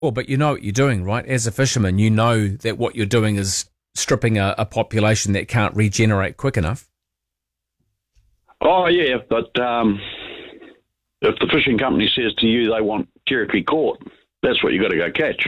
Well, but you know what you're doing, right? As a fisherman, you know that what you're doing is stripping a population that can't regenerate quick enough. Oh, yeah, but if the fishing company says to you they want territory caught, that's what you got to go catch.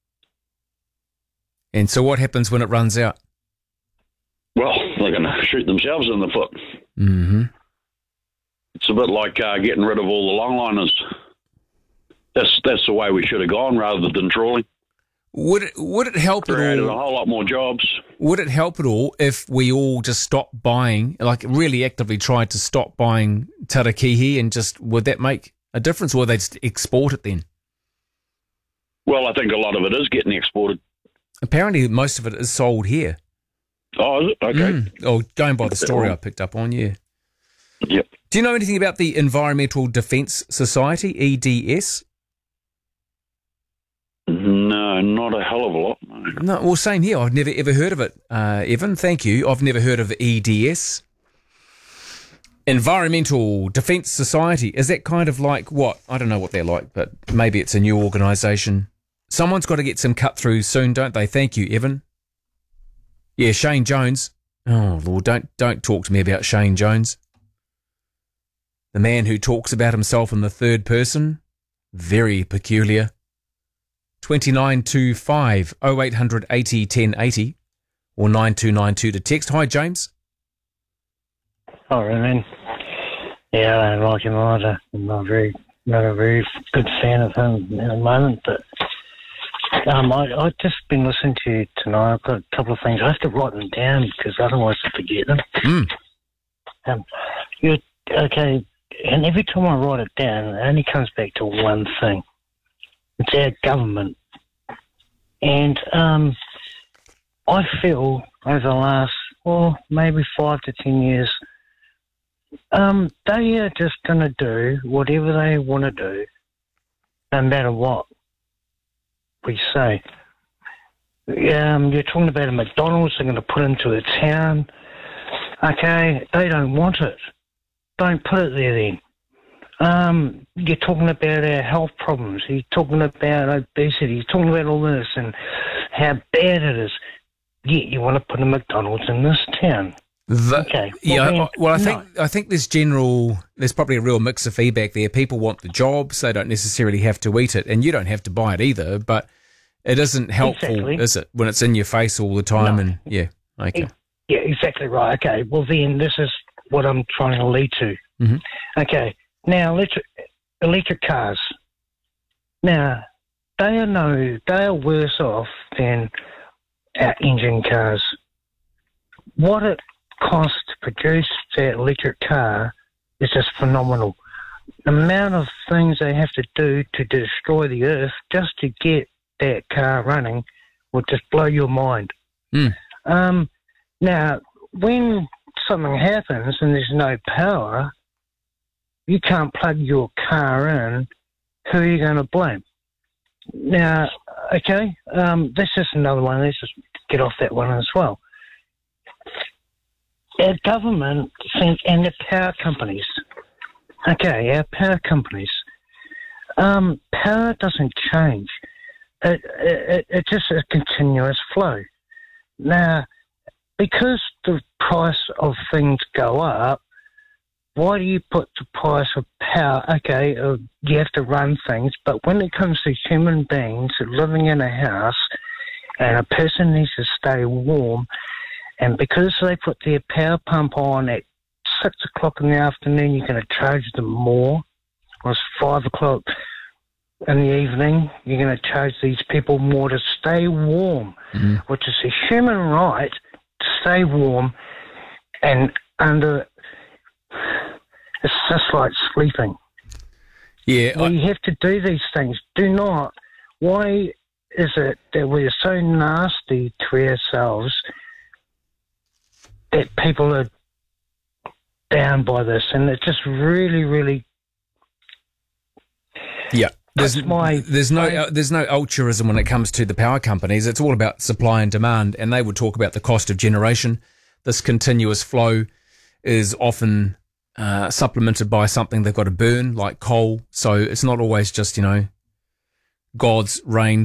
And so what happens when it runs out? Well, they're going to shoot themselves in the foot. Mm-hmm. It's a bit like getting rid of all the longliners. That's the way we should have gone rather than trawling. Would it help at Created a all? whole lot more jobs. Would it help at all if we all just stopped buying, like really actively tried to stop buying tarakihi, and just would that make a difference, or would they just export it then? Well, I think a lot of it is getting exported. Apparently, most of it is sold here. Oh, is it? Okay. Oh, going by the story I picked up on, yeah. Yep. Do you know anything about the Environmental Defence Society, EDS? No, not a hell of a lot. No. No, well, same here. I've never ever heard of it, Evan. Thank you. I've never heard of EDS. Environmental Defence Society. Is that kind of like what? I don't know what they're like, but maybe it's a new organisation. Someone's got to get some cut through soon, don't they? Thank you, Evan. Yeah, Shane Jones. Oh, Lord, don't talk to me about Shane Jones. The man who talks about himself in the third person. Very peculiar. 2925 0800 80 1080 or 9292 to text. Hi, James. Oh, really? Yeah, I don't like him either. I'm not a very good fan of him at the moment, but I've just been listening to you tonight. I've got a couple of things. I have to write them down because otherwise I forget them. You're okay, and every time I write it down, it only comes back to one thing. It's our government. And I feel over the last, maybe 5 to 10 years, they are just going to do whatever they want to do, no matter what we say. You're talking about a McDonald's they're going to put into a town. Okay, they don't want it. Don't put it there then. You're talking about our health problems. You're talking about obesity. You're talking about all this and how bad it is. Yet you want to put a McDonald's in this town. Okay. I think there's probably a real mix of feedback there. People want the jobs. They don't necessarily have to eat it, and you don't have to buy it either, but it isn't helpful, is it, when it's in your face all the time? No. And yeah, okay. Yeah, exactly right. Okay, well then this is what I'm trying to lead to. Mm-hmm. Okay, now electric cars. Now, they are worse off than our engine cars. What it costs to produce that electric car is just phenomenal. The amount of things they have to do to destroy the earth just to get that car running will just blow your mind. Now, when something happens and there's no power, you can't plug your car in, who are you going to blame? Now, okay, that's just another one. Let's just get off that one as well. Our government and the power companies. Okay, our power companies. Power doesn't change. It's just a continuous flow. Now, because the price of things go up, why do you put the price of power? Okay, you have to run things, but when it comes to human beings living in a house and a person needs to stay warm, and because they put their power pump on at 6 o'clock in the afternoon, you're going to charge them more. Or it's 5 o'clock in the evening, you're going to charge these people more to stay warm, which is a human right to stay warm and under... It's just like sleeping. Yeah. We have to do these things. Do not. Why is it that we're so nasty to ourselves that people are down by this? And it just really, really... Yeah. There's no altruism when it comes to the power companies. It's all about supply and demand, and they would talk about the cost of generation. This continuous flow is often supplemented by something they've got to burn, like coal. So it's not always just, God's rain